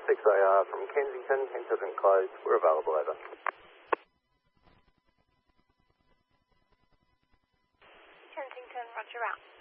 6AR from Kensington, Kensington Close. We're available, over. Kensington, roger out.